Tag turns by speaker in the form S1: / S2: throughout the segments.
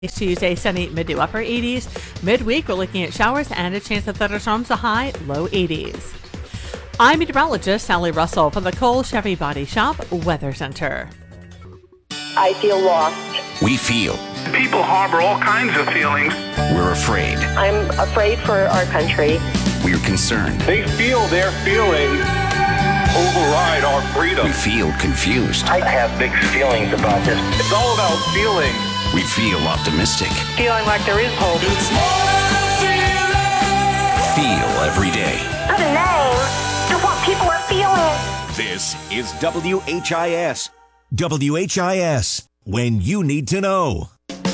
S1: Tuesday, sunny, mid to upper 80s. Midweek, we're looking at showers and a chance of thunderstorms, a high, low 80s. I'm meteorologist Sally Russell from the Cole Chevy Body Shop Weather Center.
S2: I feel lost.
S3: We feel.
S4: People harbor all kinds of feelings.
S3: We're afraid.
S2: I'm afraid for our country.
S3: We're concerned.
S4: They feel their feelings override our freedom.
S3: We feel confused.
S5: I have mixed feelings about this.
S4: It's all about feeling.
S3: We feel optimistic.
S2: Feeling like there is hope.
S3: Feel every day.
S6: Put a name to what people are feeling.
S7: This is WHIS. WHIS, when you need to know.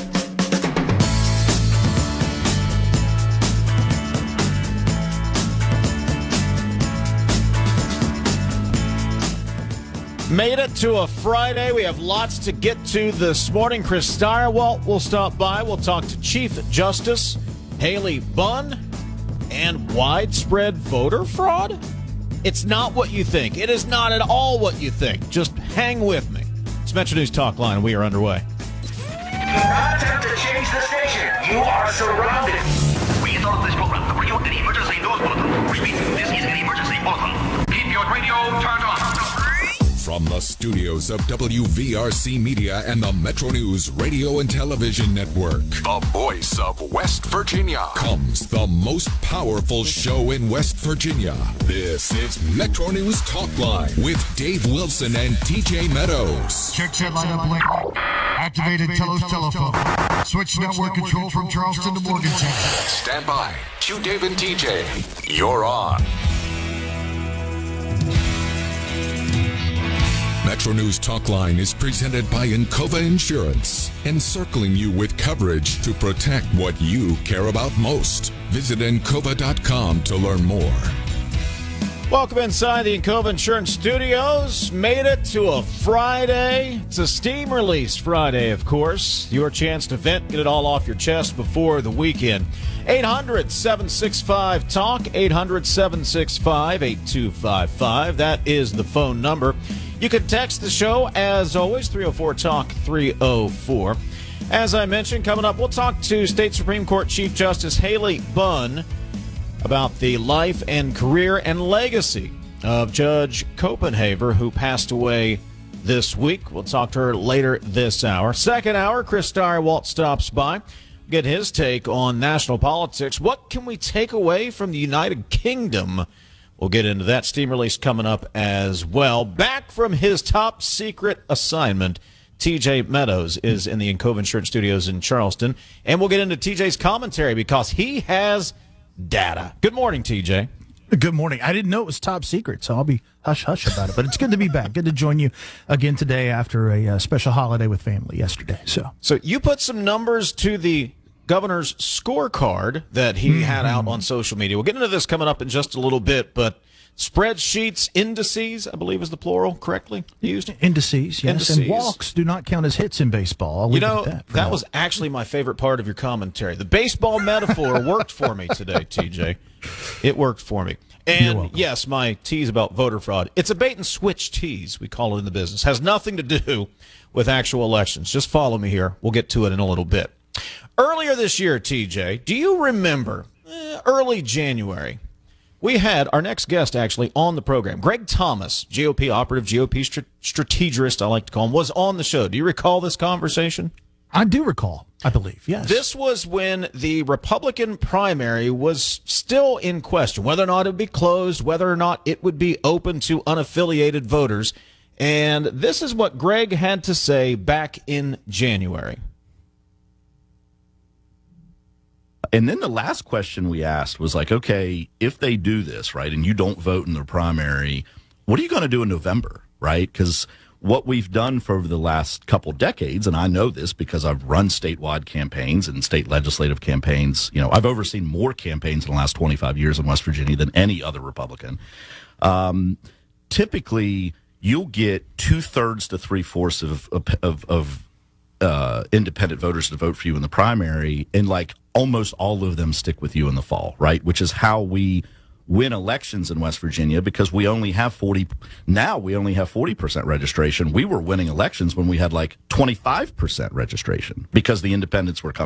S8: Made it to a Friday. We have lots to get to this morning. Chris Stirewalt will stop by. We'll talk to Chief Justice Haley Bunn and widespread voter fraud. It's not what you think. It is not at all what you think. Just hang with me. It's Metro News Talk Line. We are underway.
S5: Do not attempt to change the station. You are surrounded.
S9: We interrupt this program to bring you an emergency news bulletin. Repeat, this is an emergency bulletin. Keep your radio turned on.
S10: From the studios of WVRC Media and the Metro News Radio and Television Network, the voice of West Virginia, comes the most powerful show in West Virginia. This is Metro News Talk Line with Dave Wilson and TJ Meadows.
S11: Check set line up link. Activated Telos telephone. Switch network control from Charleston to Morgantown.
S10: Stand by. Q Dave and TJ. You're on. Metro News Talk Line is presented by Encova Insurance, encircling you with coverage to protect what you care about most. Visit Encova.com to learn more.
S8: Welcome inside the Encova Insurance Studios. Made it to a Friday. It's a steam release Friday, of course. Your chance to vent, get it all off your chest before the weekend. 800-765-TALK, 800-765-8255. That is the phone number. You can text the show, as always, 304-TALK-304. As I mentioned, coming up, we'll talk to State Supreme Court Chief Justice Haley Bunn about the life and career and legacy of Judge Copenhaver, who passed away this week. We'll talk to her later this hour. Second hour, Chris Stirewalt stops by, get his take on national politics. What can we take away from the United Kingdom? We'll get into that. Steam release coming up as well. Back from his top secret assignment, TJ Meadows is in the Encova Insurance Studios in Charleston. And we'll get into TJ's commentary because he has data. Good morning, TJ.
S12: Good morning. I didn't know it was top secret, so I'll be hush-hush about it. But it's good to be back. Good to join you again today after a special holiday with family yesterday. So
S8: you put some numbers to the governor's scorecard that he had out on social media. We'll get into this coming up in just a little bit, but spreadsheets, indices, I believe is the plural correctly used.
S12: Indices, yes. Indices. And walks do not count as hits in baseball. I'll leave it at
S8: that was actually my favorite part of your commentary. The baseball metaphor worked for me today, TJ. It worked for me. And yes, my tease about voter fraud. It's a bait and switch tease, we call it in the business. Has nothing to do with actual elections. Just follow me here. We'll get to it in a little bit. Earlier this year, TJ, do you remember, early January, we had our next guest actually on the program. Greg Thomas, GOP operative, GOP strategist, I like to call him, was on the show. Do you recall this conversation?
S12: I do recall, I believe, yes.
S8: This was when the Republican primary was still in question, whether or not it would be closed, whether or not it would be open to unaffiliated voters. And this is what Greg had to say back in January.
S13: And then the last question we asked was like, okay, if they do this, right, and you don't vote in their primary, what are you going to do in November, right? Because what we've done for the last couple decades, and I know this because I've run statewide campaigns and state legislative campaigns. You know, I've overseen more campaigns in the last 25 years in West Virginia than any other Republican. Typically, you'll get 2/3 to 3/4 of independent voters to vote for you in the primary, and like almost all of them stick with you in the fall, right? Which is how we win elections in West Virginia because we only have 40% registration. We were winning elections when we had like 25% registration because the independents were coming